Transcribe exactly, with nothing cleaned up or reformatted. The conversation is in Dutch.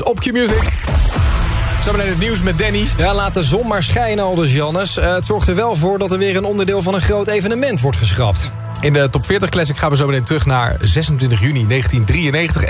Classics op Q-Music. Zo meteen het nieuws met Danny. Ja, laat de zon maar schijnen, Aldus Jannes. Uh, het zorgt er wel voor dat er weer een onderdeel van een groot evenement wordt geschrapt. In de Top veertig Classic gaan we zo meteen terug naar zesentwintig juni negentien drieënnegentig.